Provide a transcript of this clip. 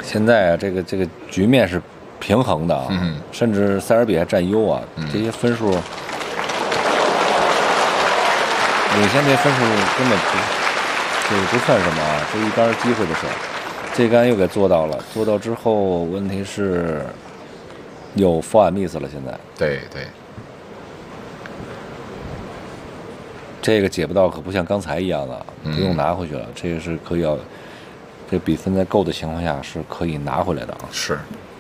现在啊，这个局面是平衡的啊，甚至塞尔比还占优啊，这些分数领先这些分数根本不算什么啊，这一杆机会的事儿。这杆又给做到了，做到之后，问题是有 4 miss 了，现在。 对对。 这个解不到可不像刚才一样的，不用拿回去了，这个是可以要，这比分在够的情况下是可以拿回来的啊。 是。